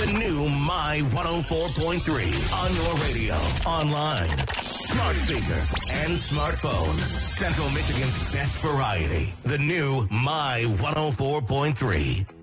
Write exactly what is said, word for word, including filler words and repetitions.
The new My one oh four point three on your radio, online, smart speaker, and smartphone. Central Michigan's best variety. The new My one oh four point three.